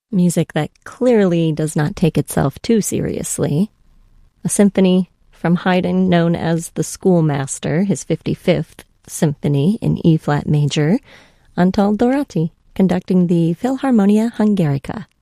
Music that clearly does not take itself too seriously. A symphony from Haydn known as the Schoolmaster, his 55th Symphony in E-flat major, Antal Dorati, conducting the Philharmonia Hungarica.